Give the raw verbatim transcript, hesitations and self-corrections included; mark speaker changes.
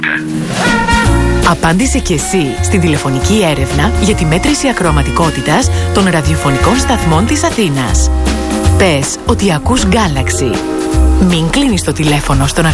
Speaker 1: Απάντησε και εσύ στην τηλεφωνική έρευνα για τη μέτρηση ακροαματικότητας των ραδιοφωνικών σταθμών της Αθήνας. Πες ότι ακούς Galaxy. Μην κλείνεις το τηλέφωνο στον